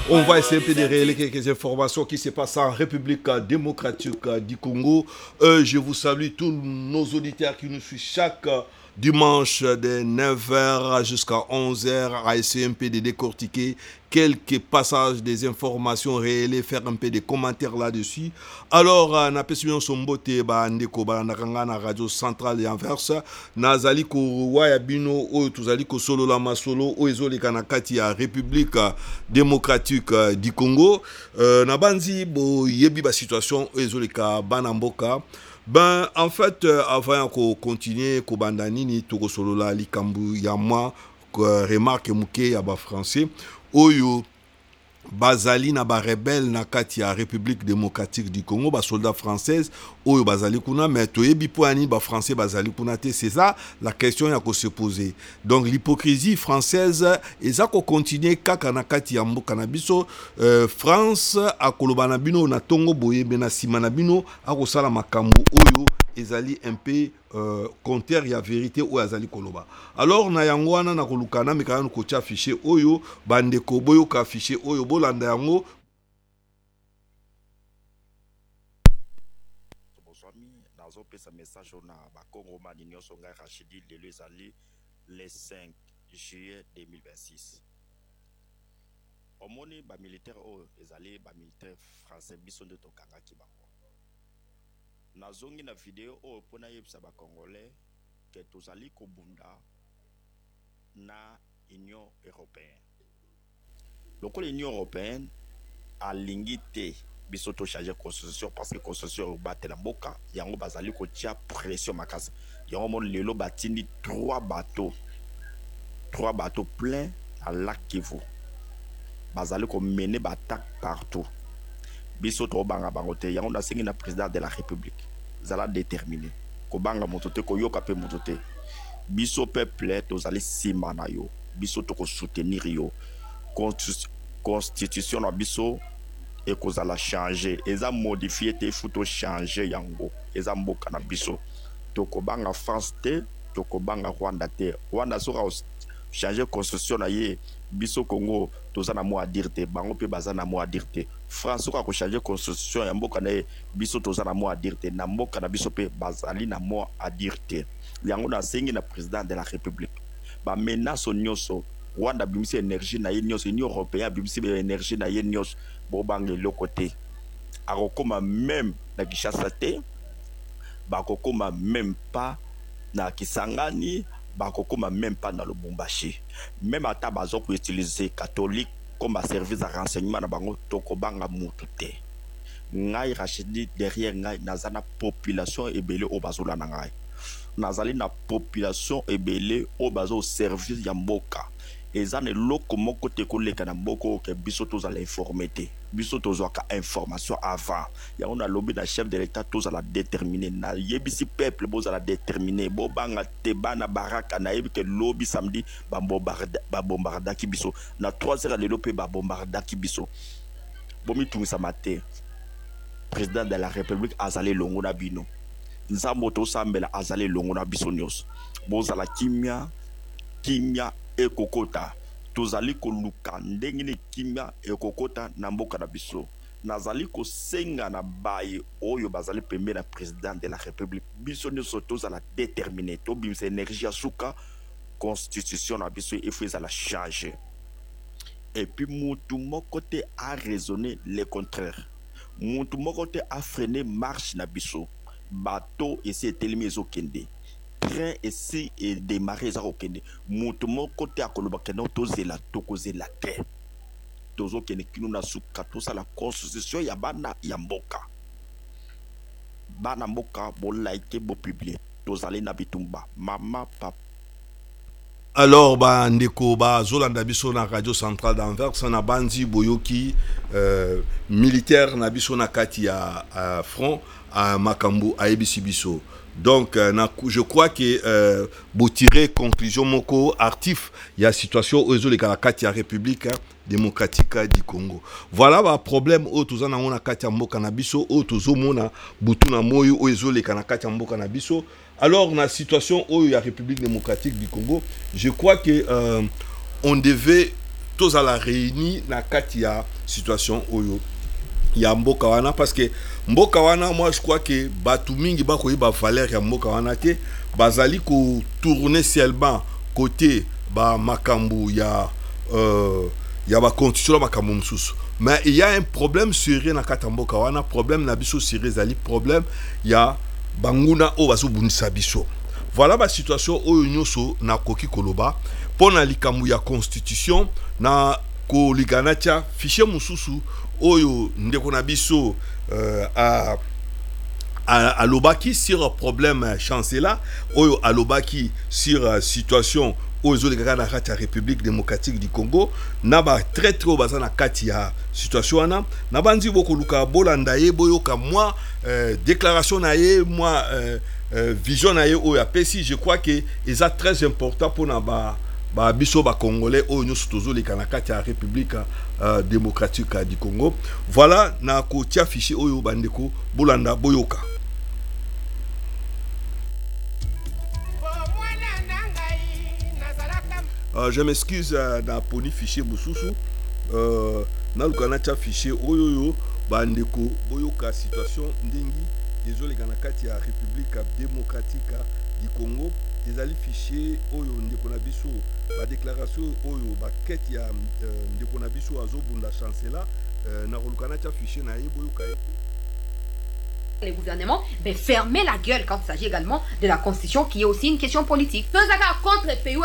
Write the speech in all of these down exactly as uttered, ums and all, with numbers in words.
On va essayer de révéler quelques informations qui se passent en République démocratique du Congo. Euh, je vous salue tous nos auditeurs qui nous suivent chaque dimanche de neuf heures jusqu'à onze heures à essayer un peu de décortiquer quelques passages des informations réelles, faire un peu de commentaires là-dessus. Alors, na pesibion sombote ba ndeko ba nakanga na radio centrale et Anvers, nazali ko waya bino o tuzali ko solo la masolo o ezole kanakati ya République démocratique du Congo. Euh, na banzi bo yebi ba situation o ezole ka bana mboka. Ben, en fait, euh, avant qu'on continue, qu'on bandanini, tout solo la likambu ya moi, remarque mouke ya ba français, oyo bazali na ba rebelle na kati ya République démocratique du Congo, ba soldat française, oyo bazali kuna, mais toyebi po ani ba français bazali kuna te, c'est ça la question ya ko se poser. Donc l'hypocrisie française, eza ko continuer kaka na kati ya mboka na biso, euh, France akoloba na bino na tongo boye bena sima na bino akosala makambo oyo ezali un peu euh, contraire ya vérité ou azali koloba. Alors na yango wana na kolukana mekana ko tia fichier oyo bande ko boyo ka fichier oyo bolanda yango. Nazo pesa message na ba Congo mani nyonso ngai Rachidi lelo ezali le cinq juillet deux mille vingt-six. Omoni ba militaire o ezali ba militaire français biso nde tokanga ki bango. Nazongi na vidéo o pona yebisa ba congolais que tozali kobunda na Union européenne. Lokola Union européenne alingi te biso to changer constitution parce que constitution obate la mboka yango bazali ko tia pression makasa. Yango mon lelo batindi trois bateaux. Trois bateaux pleins à lac Kivu. Bazali ko mener battaque partout. Biso to banga bangote yango na sengi na président de la République zala déterminé ko banga motote ko yoka pe motote biso peuple tozali sima na yo biso to ko soutenir yo constitution na biso et kozala changer eza modifier te futo changer yango eza mboka na biso to ko banga France te to ko banga Rwanda te Rwanda soka changer constitution na ye biso Congo tozana mo a dire te bango pe bazana mo a dire te France ko changer constitution ya mboka na biso tozana mo a dire te na mboka na biso pe bazali na mo a dire te yango na sengi na président de la République ba menace nyonso Rwanda bimisi énergie na ye nyonso Union européenne bimisi énergie na ye nyonso bo bange le côté akokoma même na Kinshasa te bakokoma même pas na Kisangani bakokoma même pas dans le Lubumbashi même ata bazo ko utiliser catholique comme service de renseignement na bango toko banga mutu te ngai Rachidi derrière ngai nazana population ebele o bazola na ngai nazali na population ebele o bazo service ya mboka ezane loko moko te koleka na mboko ke biso tozala informé te biso tozwaka information avant ya on a lobby na chef de l'état tozala déterminé na yebisi peuple bozala déterminé bo banga te bana baraka na yebi ke lobby samedi ba bombarda ba bombarda ki biso na trois heures lelo pe ba bombarda ki biso bomi tungisa mate président de la République azali longo na bino nzambo to sambela azali longo na biso nyos bozala kimia kimia ekokota tozali koluka ndenge ne kimia ekokota na mboka na biso nazali ko senga na baye oyo bazali pembe na président de la République biso nyonso tozala déterminé to bimisa énergie asuka constitution na biso il faut la changer et puis mutu moko te a raisonné le contraire mutu moko te a freiné marche na biso bateau essaie telemi ezokende train ici et démarrer ça okende mutu moko te akoloba keno tozela tokozela te tozo kene kinu na suka tosa la constitution ya bana ya mboka bana mboka bo like bo publier tozali na bitumba mama papa. Alors ba ndeko ba zolanda biso na radio centrale d'Anvers na bandi boyoki euh, militaire na biso na kati ya uh, front à Makambu à Ebisi biso. Donc euh, na, je crois que euh, bo tirer conclusion moko artif ya situation ozo le kati ya République hein, démocratique du Congo. Voilà ba problème o tozana na kati ya mboka na biso o tozo mona butu na moyo ozo le kati ya mboka na biso. Alors, dans la situation où il y a la République démocratique du Congo, je crois que euh, on devait tous à la réunie na kati ya situation oyo ya mboka wana, parce que mboka wana moi je crois que batu mingi bako ba valeur ya mboka wana te bazali ko tourner seulement côté ba makambu ya euh ya ba constitution makambu mususu. Mais il y a un problème sérieux na kati mboka wana, problème na biso sérieux zali problème ya banguna o baso bunisa biso. Voilà la situation oyo nyoso na koki koloba pona likambu ya constitution na ko liganacha fichier mususu oyo ndeko na biso euh, a à l'obaki sur problème chancela oyo à l'obaki sur uh, situation oyo les gars na kati ya République démocratique du Congo na ba très très baza na kati ya situation wana na banzi boko luka bolanda ye boyoka moi euh, déclaration na ye moi euh, euh, vision na ye oyo apesi. Je crois que c'est très important pour na ba ba biso ba congolais oyo nyoso tozoleka na kati ya République euh, démocratique du Congo. Voilà na ko tia fichier oyo bandeko bolanda boyoka. Euh, je m'excuse euh, dans poni fichier mususu euh, na lukana tia fichier oyo yo bandeko boyoka situation ndengi désolé na kati ya République démocratique du Congo. Ezali fichier oyo ndeko na biso ba déclaration oyo ba quête ya ndeko na biso azobunda chancela na kolukana tia fichier na ye boyoka ye. Les gouvernements, ben fermer la gueule quand il s'agit également de la constitution qui est aussi une question politique. Contre pays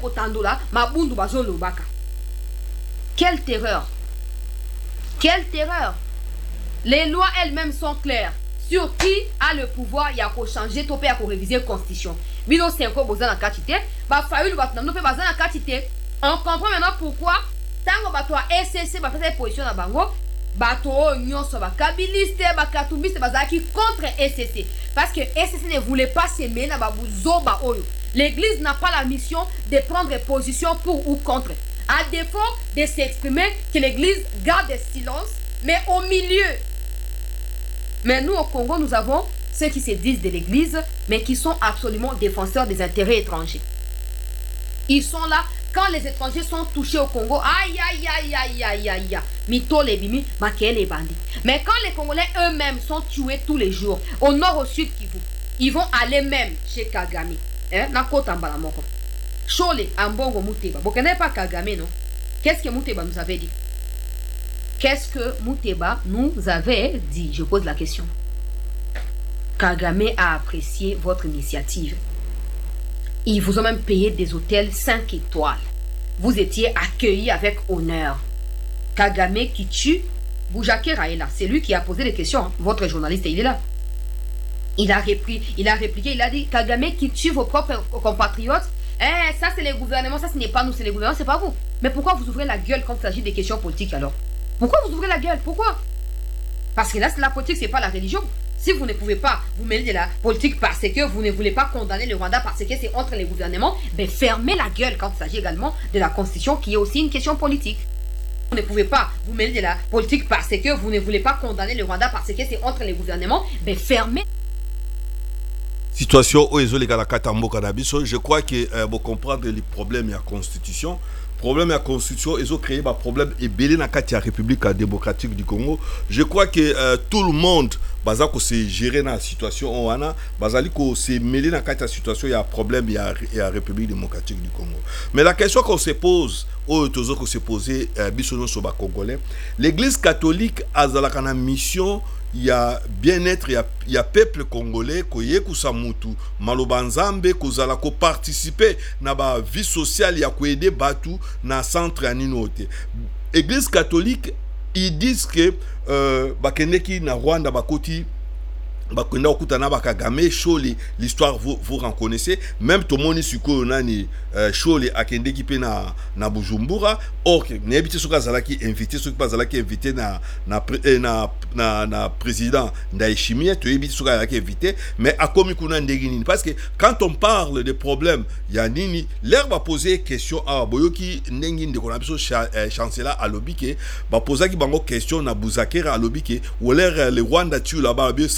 quelle terreur! Quelle terreur! Les lois elles-mêmes sont claires. Sur qui a le pouvoir, il y a qu'à changer, il y a qu'à réviser la constitution. Bino c'est encore besoin de quantité. Bah fallu le bâtiment, nous fait besoin de quantité. On comprend maintenant pourquoi tant que bateau S C C va faire cette position à Bango. Bato nyonso ba kabiliste ba katumbiste bazaki contre S C C parce que S C C ne voulait pas s'aimer na babuzoba oyo. L'église n'a pas la mission de prendre position pour ou contre. À défaut de s'exprimer, que l'église garde silence, mais au milieu. Mais nous au Congo, nous avons ceux qui se disent de l'église, mais qui sont absolument défenseurs des intérêts étrangers. Ils sont là quand les étrangers sont touchés au Congo. Aïe, aïe, aïe, aïe, aïe, aïe, aïe. Mito les bimi, maquet les bandits. Mais quand les Congolais eux-mêmes sont tués tous les jours, au nord, au sud, Kivu, ils vont aller même chez Kagame. Hein? Nakota Mbalamoko. Chole, Ambongo, Mouteba. Vous ne connaissez pas Kagame, non? Qu'est-ce que Mouteba nous avait dit? Qu'est-ce que Mouteba nous avait dit? Je pose la question. Kagame a apprécié votre initiative. Ils vous ont même payé des hôtels cinq étoiles. Vous étiez accueillis avec honneur. Kagame qui tue, Boujake Raïla, c'est lui qui a posé les questions. Votre journaliste, il est là. Il a, repris, il a répliqué, il a dit, Kagame qui tue vos propres compatriotes. Eh, ça c'est les gouvernements, ça ce n'est pas nous, c'est les gouvernements, c'est pas vous. Mais pourquoi vous ouvrez la gueule quand il s'agit des questions politiques alors? Pourquoi vous ouvrez la gueule? Pourquoi? Parce que là, c'est la politique, c'est pas la religion. Si vous ne pouvez pas vous mêler de la politique parce que vous ne voulez pas condamner le Rwanda parce que c'est entre les gouvernements, ben fermez la gueule quand il s'agit également de la constitution qui est aussi une question politique. Vous ne pouvez pas vous mêler de la politique parce que vous ne voulez pas condamner le Rwanda parce que c'est entre les gouvernements, ben fermez. Situation où les je crois que euh, vous comprendre les problèmes de la constitution. Problème de la constitution, ils ont créé un problème et belé dans la République démocratique du Congo. Je crois que euh, tout le monde baza ko se gérer dans la situation on a bazali ko se mêler dans la situation il y a un problème il y a la République démocratique du Congo. Mais la question qu'on se pose au tozo ko se poser bisono so ba congolais, l'église catholique a la mission il y a bien-être, il y a, il y a peuple congolais qui est mutu malobanzambe kozala ko participer na ba vie sociale ya ko aider batu na centre aninote. Église catholique ils disent que euh, bakendeki na Rwanda bakoti bakenda okutana bakagame Chole l'histoire vous vous reconnaissez même tomoni siko nani Chole akendeki pe na na Bujumbura or ne habite soka zalaki invité soka zalaki invité na na na na, na président Ndayishimiye to habite soka zalaki invité mais akomi kuna ndegi nini parce que quand on parle de problèmes ya nini l'air va poser question à boyoki ndengi ndeko na biso chancela alobike ba poser ki bango question na Buzakera alobike ou l'air le Rwanda tu là-bas ça c'est problème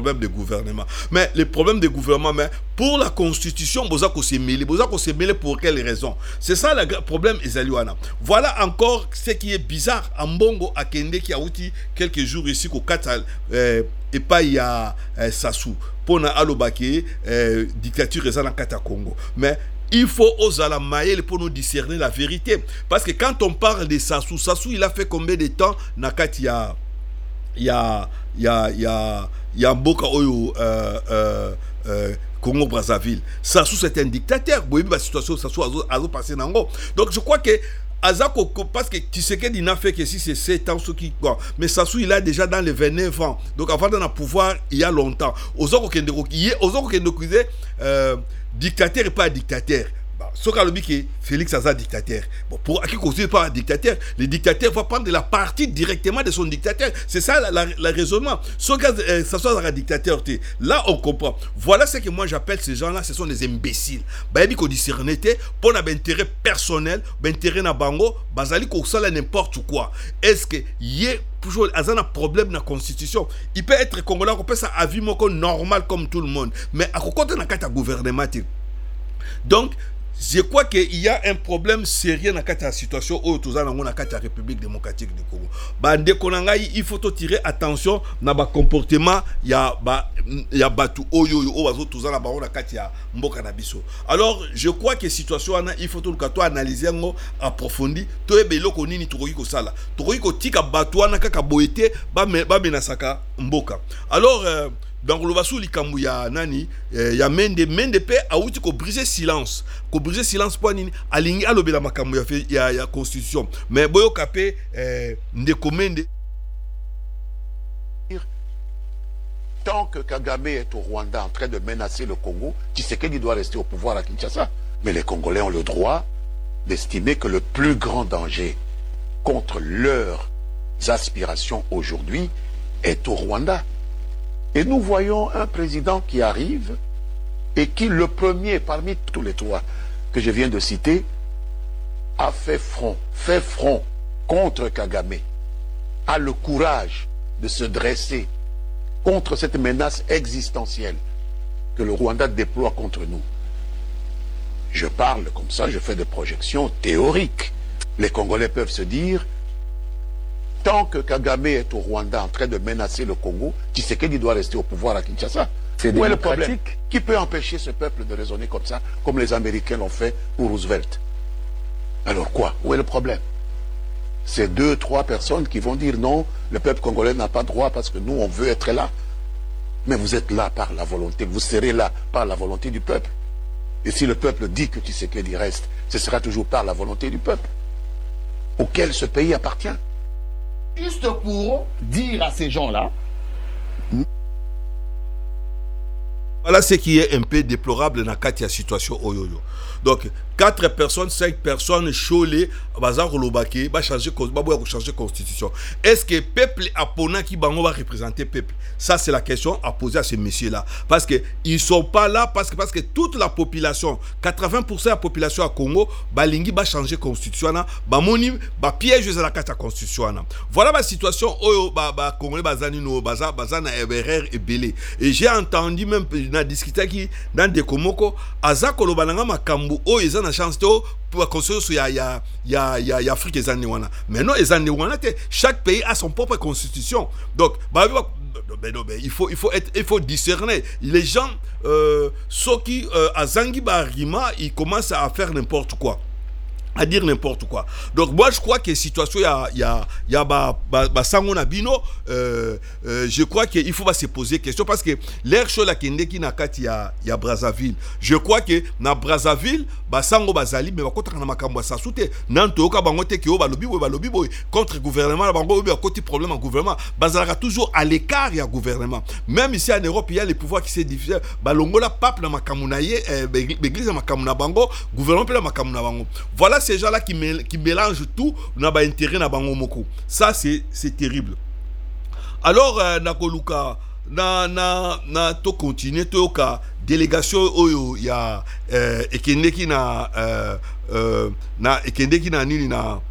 problème de gouvernement. Mais les problèmes de gouvernement, mais pour la constitution, vous avez se mêler. Vous avez se mêler pour quelle raison? C'est ça le problème, Ezaliwana. Voilà encore ce qui est bizarre. Mbongo Akende qui a eu quelques jours ici au Qatar euh, et pas il y a euh, Sassou pour na alobaki euh, dictature dans le Qatar Congo. Mais il faut oser la maille pour nous discerner la vérité. Parce que quand on parle de Sassou, Sassou il a fait combien de temps na Katia? Il y a il y a il y a il y a Mboka Oyo euh, euh, euh, Congo Brazzaville. Sassou c'est un dictateur. Vous voyez la situation Sassou a passé nango. Donc je crois que Azako, parce que tu sais qu'il n'a fait que si c'est sept ans, ce qui, mais Sassou il a déjà dans les vingt-neuf ans. Donc avant d'en pouvoir il y a longtemps. Aux autres qui euh, dictateur et pas dictateur. Ce qu'a dit que Félix Aza dictateur. Bon, pour qui considère pas un dictateur, le dictateur va prendre la partie directement de son dictateur. C'est ça la, la, la raisonnement. Ce cas, euh, ça soit un dictateur. Là, on comprend. Voilà ce que moi j'appelle ces gens-là, ce sont des imbéciles. Bah, il dit qu'on discerne pour un intérêt personnel, un intérêt na bango, bazali qu'on sala n'importe quoi. Est-ce que y a toujours un problème dans la constitution? Il peut être congolais, on peut ça à vie normal comme tout le monde, mais à côté de la gouvernement. Donc je crois qu'il y a un problème sérieux dans la situation où nous avons la République démocratique du Congo. Il faut tirer attention dans le comportement. Il y a batu oyo oyo tous la barona katia mboka na biso. Alors je crois que situation il faut tout le analyser ngo approfondi. To ebelo ko nini to ko sala. To ko tika batu wana kaka boete ba ba menasaka mboka. Alors euh, donc le vasou likambu ya nani eh, ya mende mende pe auti ko briser silence ko briser silence pour nini alingi alobela makambu ya ya, ya constitution mais boyo kapé eh, ndeko mende. Tant que Kagame est au Rwanda en train de menacer le Congo, Tshisekedi doit rester au pouvoir à Kinshasa. Mais les Congolais ont le droit d'estimer que le plus grand danger contre leurs aspirations aujourd'hui est au Rwanda. Et nous voyons un président qui arrive et qui, le premier parmi tous les trois que je viens de citer, a fait front, fait front contre Kagame, a le courage de se dresser contre cette menace existentielle que le Rwanda déploie contre nous. Je parle comme ça, je fais des projections théoriques. Les Congolais peuvent se dire, tant que Kagame est au Rwanda en train de menacer le Congo, Tshisekedi doit rester au pouvoir à Kinshasa. C'est où est le problème? Qui peut empêcher ce peuple de raisonner comme ça, comme les Américains l'ont fait pour Roosevelt? Alors quoi? Où est le problème? C'est deux, trois personnes qui vont dire non, le peuple congolais n'a pas droit parce que nous, on veut être là. Mais vous êtes là par la volonté, vous serez là par la volonté du peuple. Et si le peuple dit que Tshisekedi reste, ce sera toujours par la volonté du peuple, auquel ce pays appartient. Juste pour dire à ces gens-là. Voilà ce qui est un peu déplorable dans la situation Oyoyo. Donc, quatre personnes, cinq personnes, cholé, bazar lobake, va changer, va changer constitution. Est-ce que peuple apona qui va représenter peuple? Ça, c'est la question à poser à ces messieurs-là. Parce qu'ils ne sont pas là, parce que, parce que toute la population, quatre-vingts pour cent de la population à Congo, balingi va changer constitution, va moni, va piéger la carte constitution. Voilà la situation où les Congolais bazani no baza bazana erreur et belé. Et j'ai entendu même dans discuter qui dans des komoko azako lo bananga makambu o ils ont la chance to pour construire sur ya ya ya ya ya Afrique ezani wana. Mais non ezani wana chaque pays a son propre constitution. Donc bah ben non, ben, il faut il faut être il faut discerner les gens euh, ceux qui euh, à Zangi Barima ils commencent à faire n'importe quoi, à dire n'importe quoi. Donc moi je crois que situation il y a il y a il y a ba ba sangona bino euh, euh, je crois qu'il faut pas se poser question parce que l'air chaud la kende qui na kati ya ya Brazzaville. Je crois que na Brazzaville ba sango bazali mais ba kotaka na makambo sa soute nanto ka bango te ki o ba lobi bo ba lobi bo contre gouvernement la bango obi a côté problème en gouvernement bazalaka toujours à l'écart ya gouvernement. Même ici en Europe il y a les pouvoirs qui se divisent ba longola pape na makambo na ye l'église na makambo na bango gouvernement pe na makambo na bango. Voilà ces gens-là qui, mél qui mélangent tout, n'a pas intérêt na bango moko. Ça c'est c'est terrible. Alors euh, na koluka na na na to continuer to ka délégation oyo ya euh, ekende ki na euh, euh, na ekende ki na nini na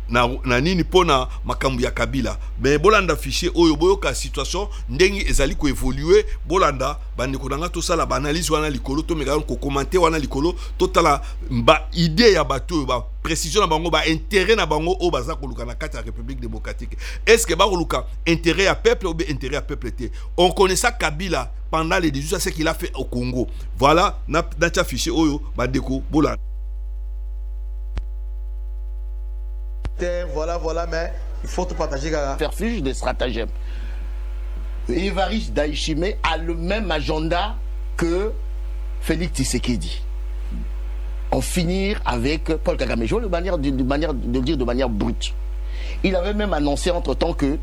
na na nini pona makambu ya Kabila mais bolanda fichier oyo boyoka situation ndenge ezali ko évoluer bolanda bandi konanga to sala ba analyse wana likolo to meka ko commenter wana likolo totala ba idée ya bato ba précision na bango ba intérêt na bango o baza koluka na kati ya République démocratique est-ce que ba koluka intérêt à peuple ou bien intérêt à peuple té on connaît ça Kabila pendant les dix-huit ce qu'il a fait au Congo voilà na na fichier oyo ba deko bolanda. Voilà, voilà, mais il faut tout partager. Faire fiche des stratagèmes. Évariste Ndayishimiye a le même agenda que Félix Tshisekedi. En finir avec Paul Kagame. Je veux de manière, de, de manière de le dire de manière brute. Il avait même annoncé entre-temps que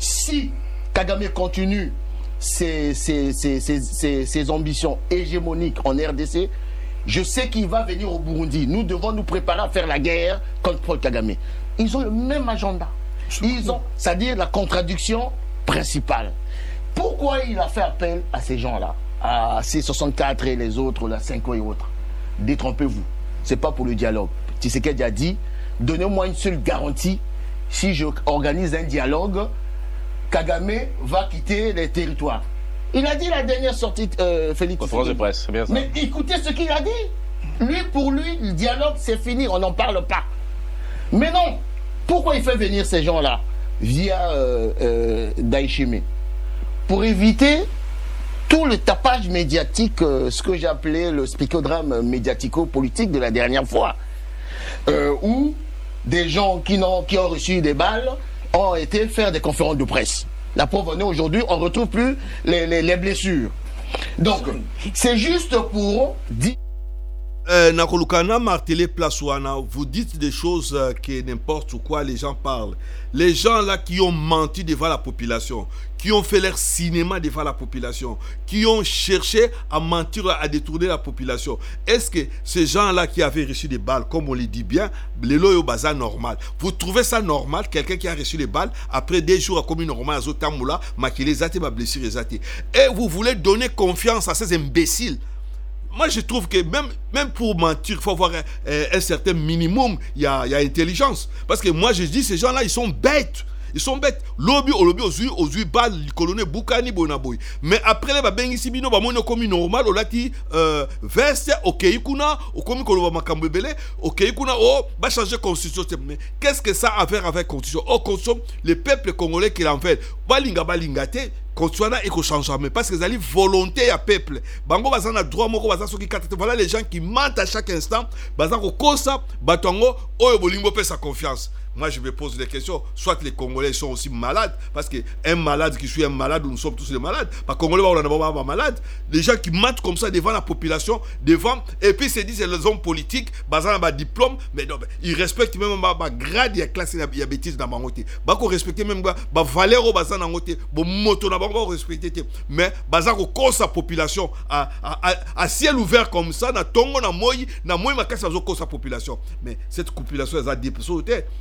si Kagame continue ses, ses, ses, ses, ses, ses ambitions hégémoniques en R D C, je sais qu'il va venir au Burundi. Nous devons nous préparer à faire la guerre contre Paul Kagame. Ils ont le même agenda. Ils ont, c'est-à-dire la contradiction principale. Pourquoi il a fait appel à ces gens-là, à C soixante-quatre et les autres, la cinq et autres? Détrompez-vous. C'est pas pour le dialogue. Tshisekedi a dit, donnez-moi une seule garantie. Si je organise un dialogue, Kagame va quitter les territoires. Il a dit la dernière sortie, euh, Félix. Conférence de presse, c'est bien ça. Mais écoutez ce qu'il a dit. Lui, pour lui, le dialogue, c'est fini, on n'en parle pas. Mais non. Pourquoi il fait venir ces gens-là via euh, euh, Ndayishimiye? Pour éviter tout le tapage médiatique, euh, ce que j'ai appelé le spicodrame médiatico-politique de la dernière fois, euh, où des gens qui, n'ont, qui ont reçu des balles ont été faire des conférences de presse. La preuve en est aujourd'hui, on ne retrouve plus les, les, les blessures. Donc, c'est juste pour dire... Euh, Nakolukana martelé place wana, vous dites des choses euh, que n'importe quoi les gens parlent. Les gens là qui ont menti devant la population, qui ont fait leur cinéma devant la population, qui ont cherché à mentir, à détourner la population. Est-ce que ces gens là qui avaient reçu des balles, comme on le dit bien, les loyaux bazar normal, vous trouvez ça normal, quelqu'un qui a reçu des balles, après des jours à comme normal, à Zotamoula, maquillé, zati, ma blessure, zati. Et vous voulez donner confiance à ces imbéciles? Moi, je trouve que même, même pour mentir, il faut avoir un, un certain minimum, il y a, il y a intelligence. Parce que moi, je dis, ces gens-là, ils sont bêtes. Ils sont bêtes. Lobby, au lobby, aux yeux, aux yeux, bal, le colonel Boukani, Bonaboy. Mais après, les babeng ici, bino, ba mono comme normal, au lati, euh, veste, ok, ikuna, au comme koloba makambebele, ok, ikuna, oh, va changer constitution. Mais qu'est-ce que ça a à faire avec constitution? Oh, constitution, le peuple congolais qui l'en fait, balinga, balingate, constitution, il faut changer. Mais parce que c'est la volonté à peuple. Bango, bazan a droit, moko, bazan, soki, katete. Voilà les gens qui mentent à chaque instant, bazan, ko kosa, batongo, oh, bolingo, paie sa confiance. Moi, je me pose des questions. Soit les Congolais sont aussi malades, parce qu'un malade qui suit un malade, nous sommes tous des malades. Pas Congolais, on n'a pas malade. Les gens qui mentent comme ça devant la population, devant, et puis se disent les hommes politiques, basant sur un diplôme, mais non, ils respectent même ma grade, il y a classe, il y a bêtise dans ma côté. Bah, qu'on respecte même ma valeur au bassin dans côté, bon moto n'a pas respecté, mais basant sur sa population à, à, à, à ciel ouvert comme ça, na tongo na moi, na moi ma casse à sa population. Mais cette population, elle a dépassé.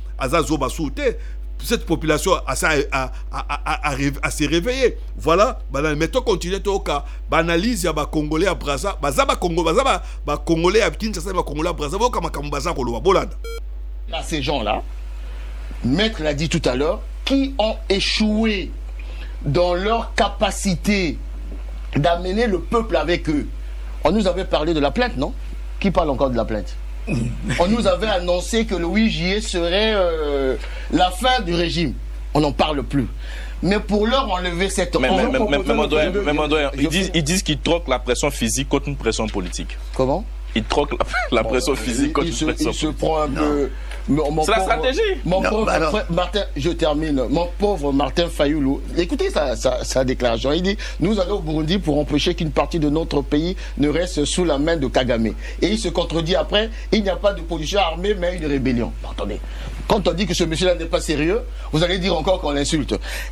Cette population a, a, a, a, a, a se réveiller. Voilà. Mettons continuer au cas. Analyse ya ba Congolais à Brazza. Baza ba Congolais, baza ba Congolais à Kinshasa, ba Congolais à Brazza. Voka makambaza koloba bolanda. Là, ces gens-là, Maître l'a dit tout à l'heure, qui ont échoué dans leur capacité d'amener le peuple avec eux. On nous avait parlé de la plainte, non? Qui parle encore de la plainte? On nous avait annoncé que le huit juillet serait euh, la fin du régime. On n'en parle plus. Mais pour l'heure, on levait cette... Mais, mais, mais, mais, mais, mais, mais, mais, ils disent, ils disent qu'ils troquent la pression physique contre une pression politique. Comment? Ils troquent la, la pression bon, physique contre il une se, pression il se prend un peu... C'est la stratégie. Mon non, pauvre bah Martin, je termine. Mon pauvre Martin Fayoulou, écoutez sa, sa, sa déclaration. Il dit, nous allons au Burundi pour empêcher qu'une partie de notre pays ne reste sous la main de Kagame. Et il se contredit après, il n'y a pas de position armée, mais une rébellion. Attendez, quand on dit que ce monsieur-là n'est pas sérieux, vous allez dire encore qu'on l'insulte.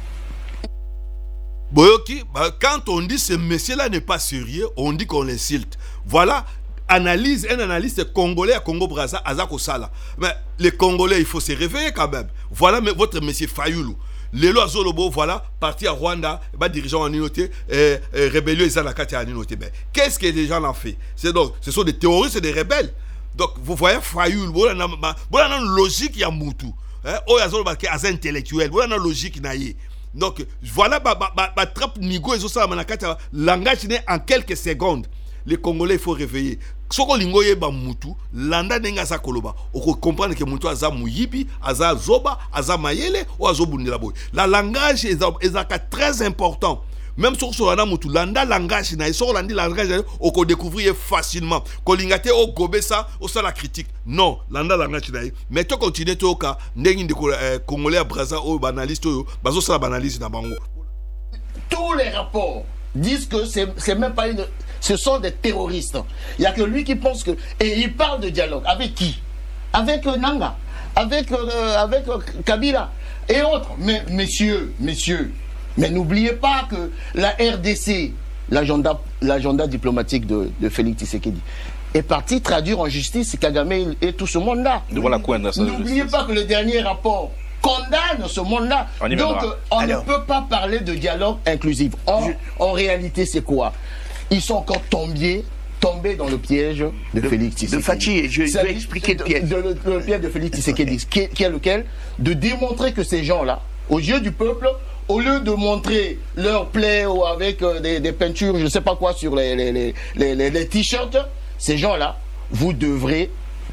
Boyoki, bah, quand on dit que ce monsieur-là n'est pas sérieux, on dit qu'on l'insulte. Voilà. Analyse, un analyste congolais à Congo-Brazza, Azako Sala. Mais les Congolais, il faut se réveiller quand même. Voilà mais votre monsieur Fayoulou. Lelo Azolobo, voilà, parti à Rwanda, bah, dirigeant en Ninoté, et, et rébellion, ils ont la carte à Ninoté. Qu'est-ce que les gens en fait? C'est donc, ce sont des terroristes et des rebelles. Donc, vous voyez Fayoulou, voilà une logique, il y a Moutou. oh yazo baki az intellectuel voilà logique na ye. Donc voilà ba ba ba trappe nigo et ça manakata langage né en quelques secondes. Les Congolais il faut réveiller. Soko lingo yeba mutu landa nenga sa koloba oko comprendre que mutu aza muyibi aza zoba aza mayele ou azobundela boy. La langage est est très important. Même sur ce mutu landa langage na sur landi langage oko découvrir facilement. Kolingate o gobe ça au ça la critique. Non, landa langage na mais to continuer to ka ndengi ndeko Congolais à Brazza o banaliste yo bazo ça banaliste na bango. Tous les rapports disent que c'est c'est même pas une ce sont des terroristes. Il n'y a que lui qui pense que... Et il parle de dialogue. Avec qui? Avec euh, Nanga. Avec, euh, avec euh, Kabila. Et autres. Mais, messieurs, messieurs, mais n'oubliez pas que la R D C, l'agenda l'agenda diplomatique de, de Félix Tshisekedi, est parti traduire en justice Kagame et tout ce monde-là. N'oubliez pas que le dernier rapport condamne ce monde-là. Donc, on Alors, ne peut pas parler de dialogue inclusif. Or, je... en réalité, c'est quoi? Ils sont encore tombés, tombés dans le piège de, de Félix Tshisekedi. De Fachi, je vais expliquer le piège. De, de, de, le piège de Félix Tshisekedi, qui, qui est lequel? De démontrer que ces gens-là, aux yeux du peuple, au lieu de montrer leur plaie ou avec euh, des, des peintures, je ne sais pas quoi, sur les, les, les, les, les, les t-shirts, ces gens-là, vous devrez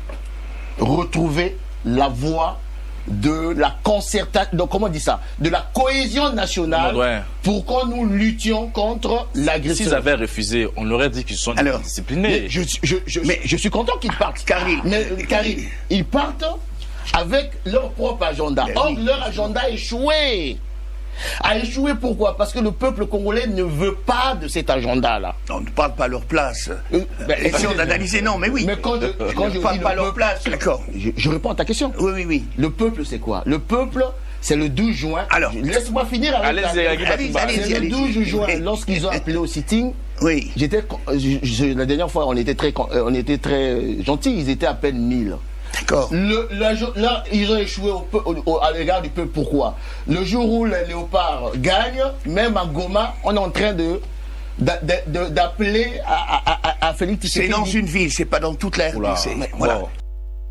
retrouver la voie de la concertation, donc comment on dit ça, de la cohésion nationale ouais. pour que nous luttions contre l'agression. S'ils avaient refusé, on aurait dit qu'ils sont Alors, disciplinés. Je, je, je, mais je suis content qu'ils partent, Karim. Mais Karim, ils partent avec leur propre agenda. Mais Or, oui. leur agenda a échoué. A échoué pourquoi? Parce que le peuple congolais ne veut pas de cet agenda-là. On ne parle pas à leur place. Euh, ben, si on analyse, non, mais oui. Mais quand je, quand je ne parle dis pas à leur peuple, place, d'accord. Je, je réponds à ta question. Oui, oui, oui. Le peuple, c'est quoi? Le peuple, c'est le douze juin. Alors, laisse-moi finir avec allez-y, allez-y, allez-y, allez-y, C'est le douze juin, lorsqu'ils ont appelé au sitting. Oui. J'étais, je, je, la dernière fois, on était très, on était très gentils. Ils étaient à peine mille. D'accord. Le, la, là, ils ont échoué au, au, à l'égard du peuple. Pourquoi? Le jour où les léopards gagnent, même à Goma, on est en train de d'appeler à, à, à, à Félix Tshisekedi. C'est dans une ville, c'est pas dans toute la R D C. Voilà.